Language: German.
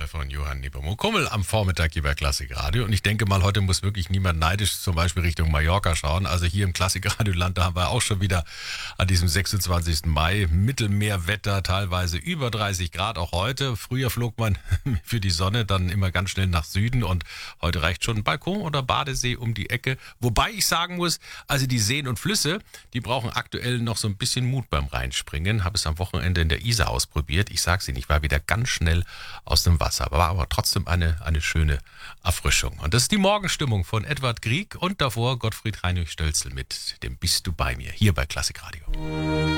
von Johann Nepomuk-Hummel am Vormittag hier bei Klassikradio. Und ich denke mal, heute muss wirklich niemand neidisch zum Beispiel Richtung Mallorca schauen. Also hier im Klassikradio-Land, da haben wir auch schon wieder an diesem 26. Mai Mittelmeerwetter, teilweise über 30 Grad, auch heute. Früher flog man für die Sonne dann immer ganz schnell nach Süden und heute reicht schon ein Balkon oder Badesee um die Ecke. Wobei ich sagen muss, also die Seen und Flüsse, die brauchen aktuell noch so ein bisschen Mut beim Reinspringen. Habe es am Wochenende in der Isar ausprobiert. Ich sag's Ihnen, ich war wieder ganz schnell aus dem Wasser. War aber trotzdem eine schöne Erfrischung. Und das ist die Morgenstimmung von Edward Grieg und davor Gottfried Heinrich Stölzl mit dem Bist du bei mir, hier bei Klassikradio.